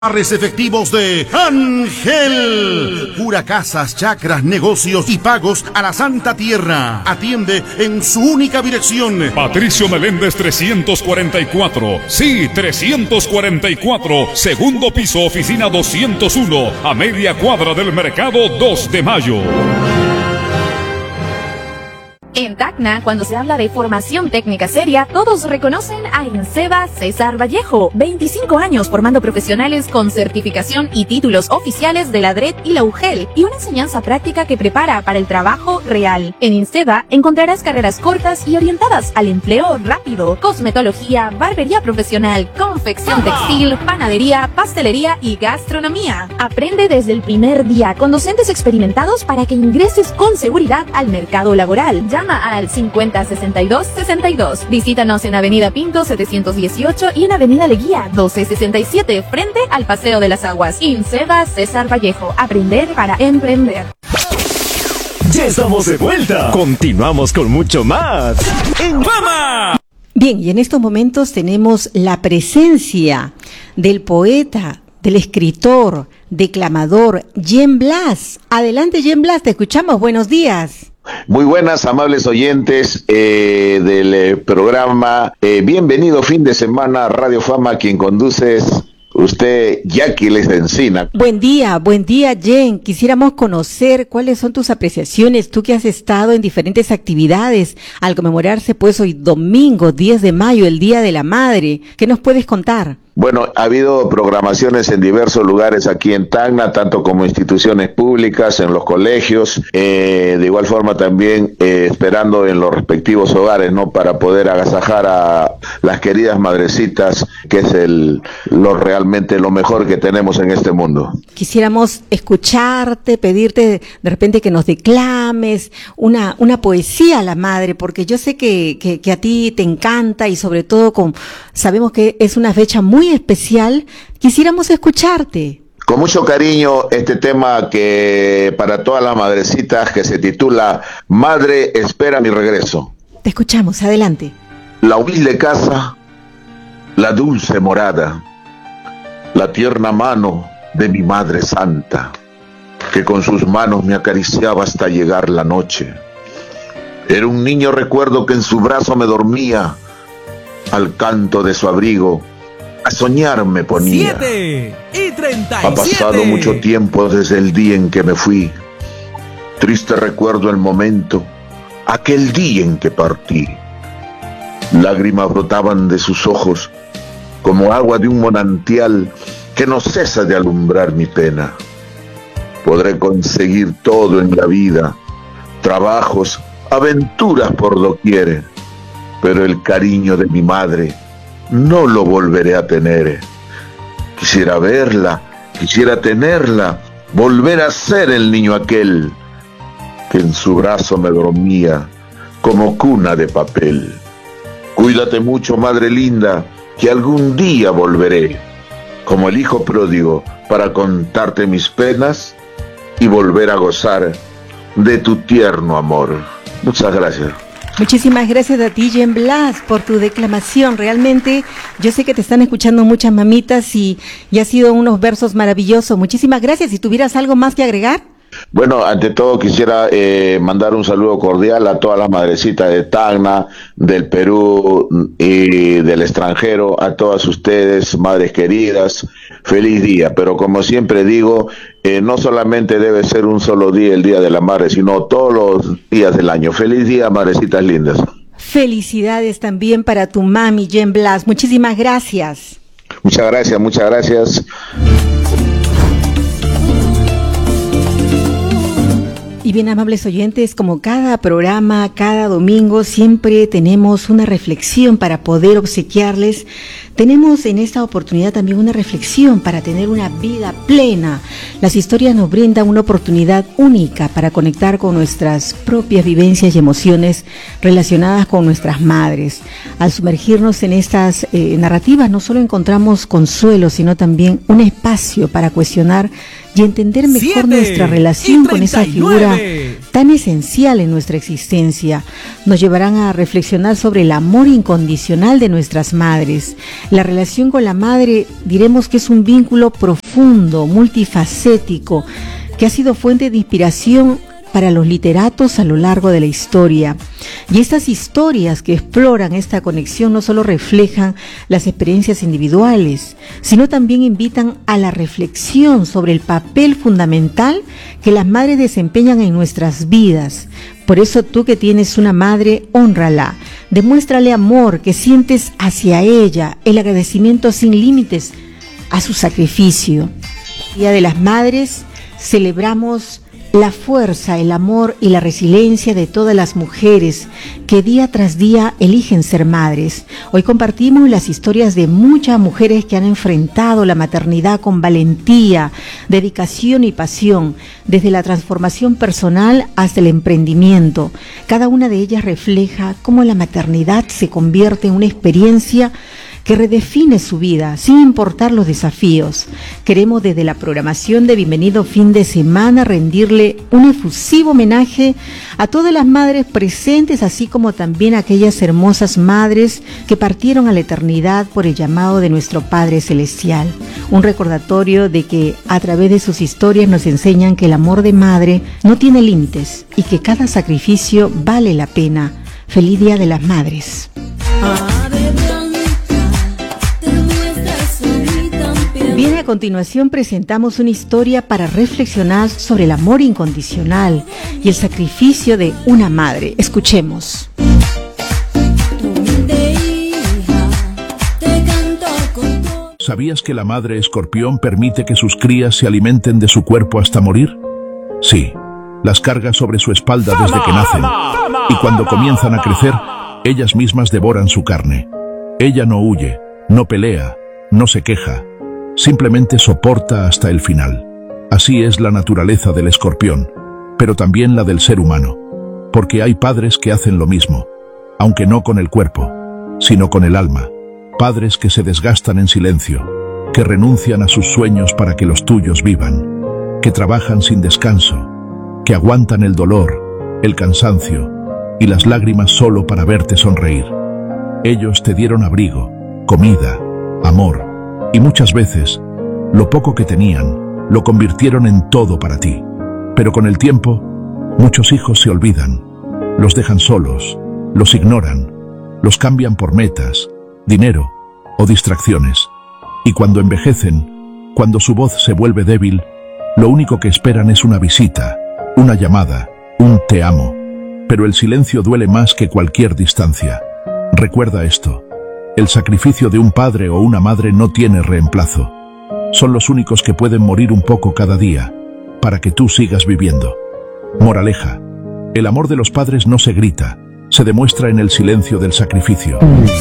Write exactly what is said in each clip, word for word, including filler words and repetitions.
Efectivos de Ángel. Cura casas, chacras, negocios y pagos a la Santa Tierra. Atiende en su única dirección. Patricio Meléndez trescientos cuarenta y cuatro. Sí, trescientos cuarenta y cuatro. Segundo piso, oficina doscientos uno. A media cuadra del mercado dos de mayo. En Tacna, cuando se habla de formación técnica seria, todos reconocen a INSEBA César Vallejo. veinticinco años formando profesionales con certificación y títulos oficiales de la D R E T y la U G E L y una enseñanza práctica que prepara para el trabajo real. En INSEBA encontrarás carreras cortas y orientadas al empleo rápido, cosmetología, barbería profesional, confección textil, panadería, pastelería y gastronomía. Aprende desde el primer día con docentes experimentados para que ingreses con seguridad al mercado laboral. Llama al cincuenta sesenta y dos sesenta y dos. Visítanos en Avenida Pinto setecientos dieciocho y en Avenida Leguía doce sesenta y siete, frente al Paseo de las Aguas. INSEBA César Vallejo. Aprender para emprender. Ya estamos de vuelta. Continuamos con mucho más en Fama. Bien, y en estos momentos tenemos la presencia del poeta, del escritor, declamador, Jen Blas. Adelante, Jen Blas, te escuchamos. Buenos días. Muy buenas, amables oyentes eh, del eh, programa. Eh, bienvenido fin de semana a Radio Fama, quien conduce es usted, Jackie Les Encina. Buen día, buen día, Jen. Quisiéramos conocer cuáles son tus apreciaciones, tú que has estado en diferentes actividades al conmemorarse pues hoy domingo diez de mayo, el Día de la Madre. ¿Qué nos puedes contar? Bueno, ha habido programaciones en diversos lugares aquí en Tacna, tanto como instituciones públicas, en los colegios, eh, de igual forma también eh, esperando en los respectivos hogares, ¿no? Para poder agasajar a las queridas madrecitas, que es el lo realmente lo mejor que tenemos en este mundo. Quisiéramos escucharte, pedirte de repente que nos declames una, una poesía a la madre, porque yo sé que, que, que a ti te encanta y sobre todo con, sabemos que es una fecha muy muy especial, quisiéramos escucharte. Con mucho cariño este tema que para todas las madrecitas, que se titula Madre, espera mi regreso. Te escuchamos, adelante. La humilde casa, la dulce morada, la tierna mano de mi Madre Santa, que con sus manos me acariciaba hasta llegar la noche. Era un niño, recuerdo, que en su brazo me dormía, al canto de su abrigo a soñar me ponía. Siete y treinta y siete. Ha pasado mucho tiempo desde el día en que me fui. Triste recuerdo el momento, aquel día en que partí. Lágrimas brotaban de sus ojos como agua de un manantial que no cesa de alumbrar mi pena. Podré conseguir todo en la vida, trabajos, aventuras por doquier, pero el cariño de mi madre no lo volveré a tener. Quisiera verla, quisiera tenerla, volver a ser el niño aquel que en su brazo me dormía como cuna de papel. Cuídate mucho, madre linda, que algún día volveré, como el hijo pródigo, para contarte mis penas y volver a gozar de tu tierno amor. Muchas gracias. Muchísimas gracias a ti, Jen Blas, por tu declamación. Realmente yo sé que te están escuchando muchas mamitas y, y ha sido unos versos maravillosos. Muchísimas gracias. Si tuvieras algo más que agregar. Bueno, ante todo quisiera eh, mandar un saludo cordial a todas las madrecitas de Tacna, del Perú y del extranjero, a todas ustedes, madres queridas, feliz día. Pero como siempre digo, eh, no solamente debe ser un solo día el Día de la Madre, sino todos los días del año. Feliz día, madrecitas lindas. Felicidades también para tu mami, Jen Blas. Muchísimas gracias. Muchas gracias, muchas gracias. Y bien, amables oyentes, como cada programa, cada domingo, siempre tenemos una reflexión para poder obsequiarles. Tenemos en esta oportunidad también una reflexión para tener una vida plena. Las historias nos brindan una oportunidad única para conectar con nuestras propias vivencias y emociones relacionadas con nuestras madres. Al sumergirnos en estas eh, narrativas, no solo encontramos consuelo, sino también un espacio para cuestionar y entender mejor nuestra relación con esa figura tan esencial en nuestra existencia. Nos llevarán a reflexionar sobre el amor incondicional de nuestras madres, La relación con la madre, diremos que es un vínculo profundo, multifacético, que ha sido fuente de inspiración para los literatos a lo largo de la historia. Y estas historias que exploran esta conexión no solo reflejan las experiencias individuales, sino también invitan a la reflexión sobre el papel fundamental que las madres desempeñan en nuestras vidas. Por eso tú que tienes una madre, hónrala, demuéstrale amor que sientes hacia ella, el agradecimiento sin límites a su sacrificio. Día de las Madres, celebramos la fuerza, el amor y la resiliencia de todas las mujeres que día tras día eligen ser madres. Hoy compartimos las historias de muchas mujeres que han enfrentado la maternidad con valentía, dedicación y pasión, desde la transformación personal hasta el emprendimiento. Cada una de ellas refleja cómo la maternidad se convierte en una experiencia que redefine su vida, sin importar los desafíos. Queremos desde la programación de Bienvenido Fin de Semana rendirle un efusivo homenaje a todas las madres presentes, así como también a aquellas hermosas madres que partieron a la eternidad por el llamado de nuestro Padre Celestial. Un recordatorio de que a través de sus historias nos enseñan que el amor de madre no tiene límites y que cada sacrificio vale la pena. Feliz Día de las Madres. Bien, a continuación presentamos una historia para reflexionar sobre el amor incondicional y el sacrificio de una madre. Escuchemos. ¿Sabías que la madre escorpión permite que sus crías se alimenten de su cuerpo hasta morir? Sí, las carga sobre su espalda desde que nacen, y cuando comienzan a crecer, ellas mismas devoran su carne. Ella no huye, no pelea, no se queja. Simplemente soporta hasta el final. Así es la naturaleza del escorpión, pero también la del ser humano, porque hay padres que hacen lo mismo, aunque no con el cuerpo, sino con el alma. Padres que se desgastan en silencio, que renuncian a sus sueños para que los tuyos vivan, que trabajan sin descanso, que aguantan el dolor, el cansancio y las lágrimas solo para verte sonreír. Ellos te dieron abrigo, comida, amor, y muchas veces, lo poco que tenían, lo convirtieron en todo para ti. Pero con el tiempo, muchos hijos se olvidan, los dejan solos, los ignoran, los cambian por metas, dinero o distracciones. Y cuando envejecen, cuando su voz se vuelve débil, lo único que esperan es una visita, una llamada, un te amo. Pero el silencio duele más que cualquier distancia. Recuerda esto. El sacrificio de un padre o una madre no tiene reemplazo. Son los únicos que pueden morir un poco cada día, para que tú sigas viviendo. Moraleja: el amor de los padres no se grita, se demuestra en el silencio del sacrificio.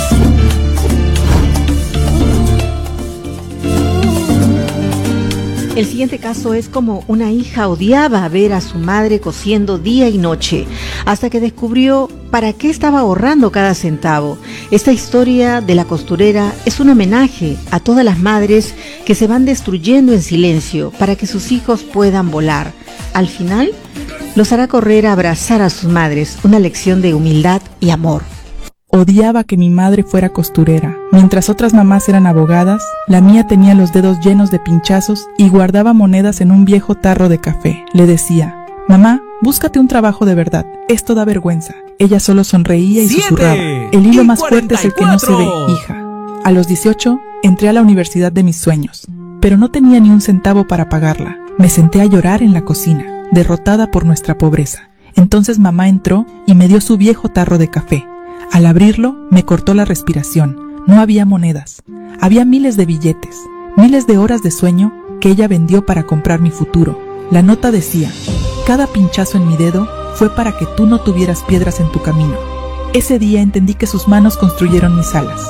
El siguiente caso es como una hija odiaba ver a su madre cosiendo día y noche, hasta que descubrió para qué estaba ahorrando cada centavo. Esta historia de la costurera es un homenaje a todas las madres que se van destruyendo en silencio para que sus hijos puedan volar. Al final, los hará correr a abrazar a sus madres, una lección de humildad y amor. Odiaba que mi madre fuera costurera. Mientras otras mamás eran abogadas, la mía tenía los dedos llenos de pinchazos y guardaba monedas en un viejo tarro de café. Le decía: mamá, búscate un trabajo de verdad, esto da vergüenza. Ella solo sonreía y susurraba: el hilo más fuerte es el que no se ve, hija. A los dieciocho, entré a la universidad de mis sueños, pero no tenía ni un centavo para pagarla. Me senté a llorar en la cocina, derrotada por nuestra pobreza. Entonces mamá entró y me dio su viejo tarro de café. Al abrirlo, me cortó la respiración. No había monedas. Había miles de billetes, miles de horas de sueño que ella vendió para comprar mi futuro. La nota decía: cada pinchazo en mi dedo fue para que tú no tuvieras piedras en tu camino. Ese día entendí que sus manos construyeron mis alas.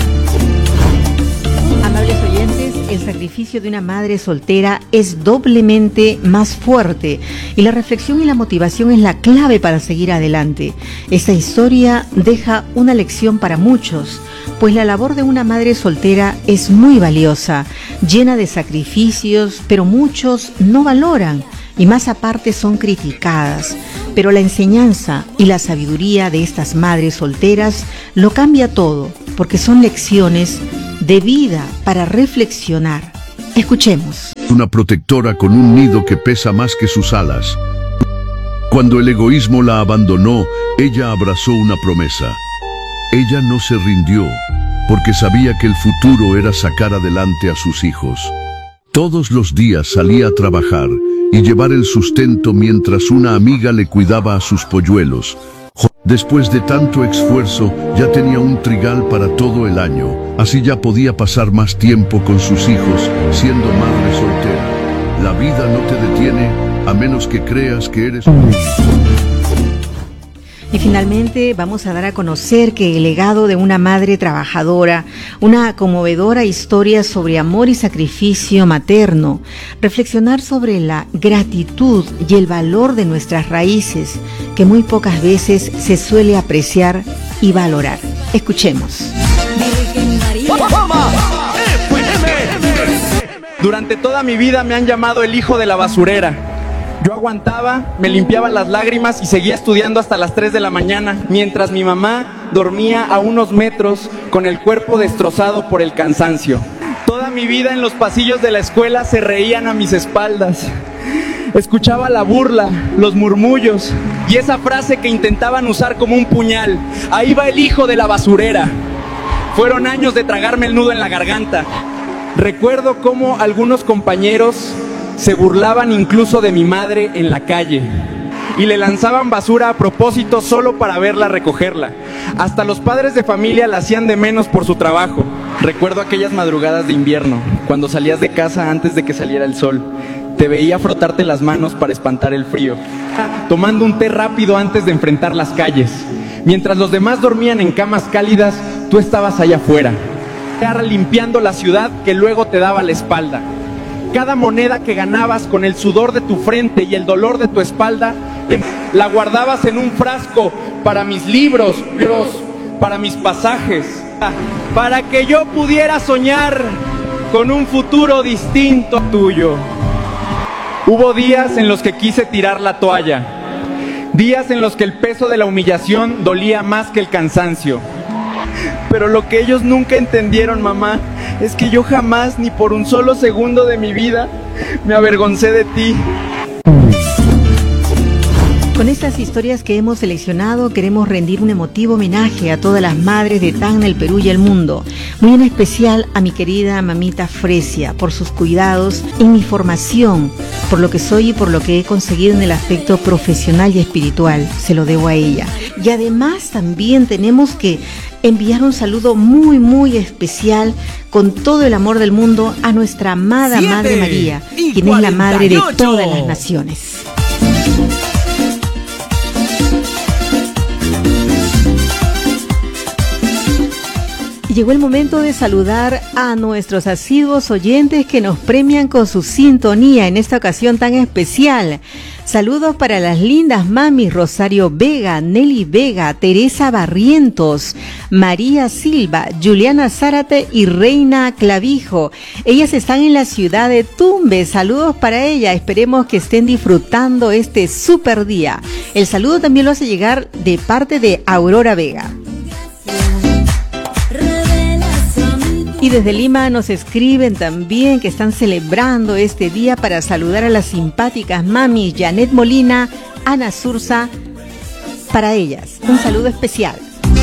Amables oyentes, el sacrificio de una madre soltera es doblemente más fuerte y la reflexión y la motivación es la clave para seguir adelante. Esta historia deja una lección para muchos, pues la labor de una madre soltera es muy valiosa, llena de sacrificios, pero muchos no valoran y más aparte son criticadas. Pero la enseñanza y la sabiduría de estas madres solteras lo cambia todo, porque son lecciones de vida para reflexionar. Escuchemos. Una protectora con un nido que pesa más que sus alas. Cuando el egoísmo la abandonó, ella abrazó una promesa. Ella no se rindió, porque sabía que el futuro era sacar adelante a sus hijos. Todos los días salía a trabajar y llevar el sustento mientras una amiga le cuidaba a sus polluelos. Después de tanto esfuerzo, ya tenía un trigal para todo el año, así ya podía pasar más tiempo con sus hijos, siendo madre soltera. La vida no te detiene, a menos que creas que eres... Y finalmente vamos a dar a conocer que el legado de una madre trabajadora, una conmovedora historia sobre amor y sacrificio materno, reflexionar sobre la gratitud y el valor de nuestras raíces, que muy pocas veces se suele apreciar y valorar. Escuchemos. Durante toda mi vida me han llamado el hijo de la basurera. Yo aguantaba, me limpiaba las lágrimas y seguía estudiando hasta las tres de la mañana, mientras mi mamá dormía a unos metros con el cuerpo destrozado por el cansancio. Toda mi vida en los pasillos de la escuela se reían a mis espaldas. Escuchaba la burla, los murmullos y esa frase que intentaban usar como un puñal: ahí va el hijo de la basurera. Fueron años de tragarme el nudo en la garganta. Recuerdo cómo algunos compañeros se burlaban incluso de mi madre en la calle y le lanzaban basura a propósito solo para verla recogerla. Hasta los padres de familia la hacían de menos por su trabajo. Recuerdo aquellas madrugadas de invierno, cuando salías de casa antes de que saliera el sol. Te veía frotarte las manos para espantar el frío, tomando un té rápido antes de enfrentar las calles. Mientras los demás dormían en camas cálidas, tú estabas allá afuera, limpiando la ciudad que luego te daba la espalda. Cada moneda que ganabas con el sudor de tu frente y el dolor de tu espalda, la guardabas en un frasco para mis libros, para mis pasajes, para que yo pudiera soñar con un futuro distinto al tuyo. Hubo días en los que quise tirar la toalla, días en los que el peso de la humillación dolía más que el cansancio. Pero lo que ellos nunca entendieron, mamá, es que yo jamás, ni por un solo segundo de mi vida, me avergoncé de ti. Con estas historias que hemos seleccionado, queremos rendir un emotivo homenaje a todas las madres de Tacna, el Perú y el mundo. Muy en especial a mi querida mamita Fresia, por sus cuidados en mi formación, por lo que soy y por lo que he conseguido en el aspecto profesional y espiritual. Se lo debo a ella. Y además también tenemos que enviar un saludo muy muy especial con todo el amor del mundo a nuestra amada Siete Madre María, quien es la madre de todas las naciones. Llegó el momento de saludar a nuestros asiduos oyentes que nos premian con su sintonía en esta ocasión tan especial. Saludos para las lindas mamis Rosario Vega, Nelly Vega, Teresa Barrientos, María Silva, Juliana Zárate y Reina Clavijo. Ellas están en la ciudad de Tumbes. Saludos para ellas. Esperemos que estén disfrutando este súper día. El saludo también lo hace llegar de parte de Aurora Vega. Y desde Lima nos escriben también que están celebrando este día para saludar a las simpáticas mamis Janet Molina, Ana Sursa, para ellas. Un saludo especial.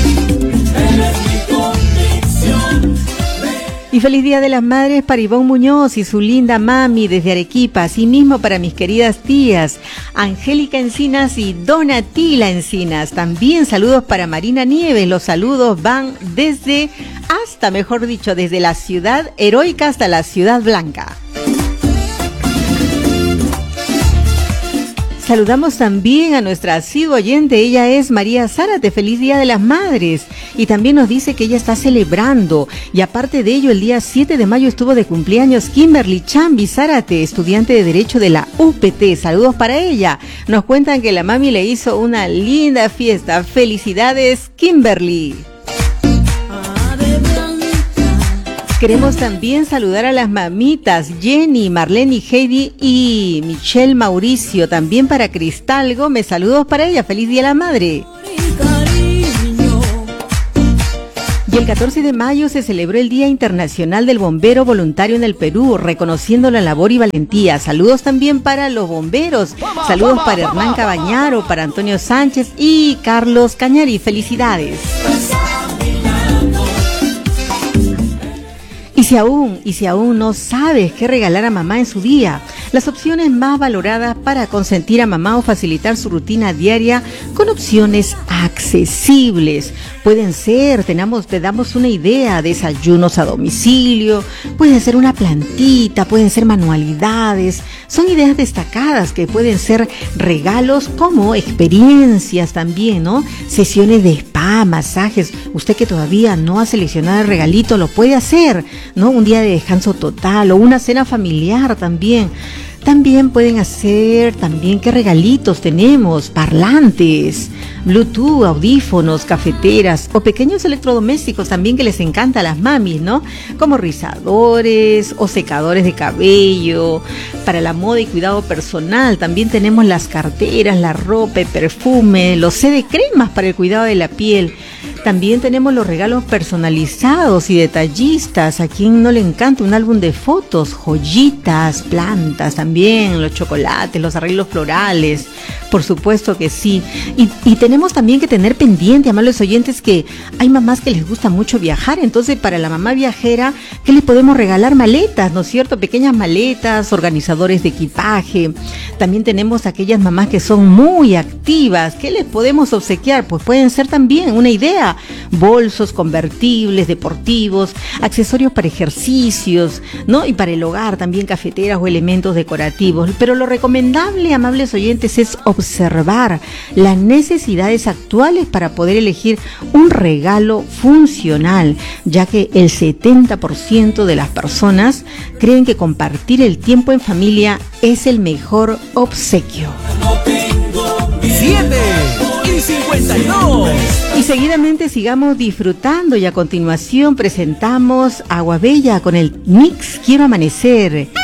Y feliz Día de las Madres para Ivonne Muñoz y su linda mami desde Arequipa. Asimismo para mis queridas tías Angélica Encinas y Donatila Encinas. También saludos para Marina Nieves. Los saludos van desde hasta, mejor dicho, desde la ciudad heroica hasta la ciudad blanca. Saludamos también a nuestra asidua oyente, ella es María Zárate, feliz Día de las Madres, y también nos dice que ella está celebrando, y aparte de ello el día siete de mayo estuvo de cumpleaños Kimberly Chambi Zárate, estudiante de Derecho de la U P T, saludos para ella, nos cuentan que la mami le hizo una linda fiesta, felicidades Kimberly. Queremos también saludar a las mamitas Jenny, Marlene y Heidi y Michelle Mauricio. También para Cristal Gómez. Saludos para ella. Feliz Día de la Madre. Y el catorce de mayo se celebró el Día Internacional del Bombero Voluntario en el Perú, reconociendo la labor y valentía. Saludos también para los bomberos. Saludos para Hernán Cabañaro, para Antonio Sánchez y Carlos Cañari. Felicidades. Y si aún, y si aún no sabes qué regalar a mamá en su día, las opciones más valoradas para consentir a mamá o facilitar su rutina diaria con opciones accesibles pueden ser, tenemos, te damos una idea, desayunos a domicilio, puede ser una plantita, pueden ser manualidades, son ideas destacadas que pueden ser regalos como experiencias también, ¿no? Sesiones de spa, masajes, usted que todavía no ha seleccionado el regalito lo puede hacer, ¿no? Un día de descanso total o una cena familiar también. También pueden hacer, también qué regalitos tenemos, parlantes, Bluetooth, audífonos, cafeteras o pequeños electrodomésticos también que les encanta a las mamis, ¿no? Como rizadores o secadores de cabello, para la moda y cuidado personal. También tenemos las carteras, la ropa, el perfume, los C D cremas para el cuidado de la piel. También tenemos los regalos personalizados y detallistas. A quien no le encanta un álbum de fotos, joyitas, plantas también, los chocolates, los arreglos florales. Por supuesto que sí. Y, y tenemos también que tener pendiente, amables oyentes, que hay mamás que les gusta mucho viajar. Entonces, para la mamá viajera, ¿qué le podemos regalar? Maletas, ¿no es cierto? Pequeñas maletas, organizadores de equipaje. También tenemos aquellas mamás que son muy activas. ¿Qué les podemos obsequiar? Pues pueden ser también una idea. Bolsos convertibles, deportivos, accesorios para ejercicios, ¿no? Y para el hogar también cafeteras o elementos decorativos. Pero lo recomendable, amables oyentes, es observar las necesidades actuales para poder elegir un regalo funcional, ya que el setenta por ciento de las personas creen que compartir el tiempo en familia es el mejor obsequio. siete y cincuenta y dos. Y seguidamente sigamos disfrutando y a continuación presentamos Agua Bella con el mix Quiero Amanecer.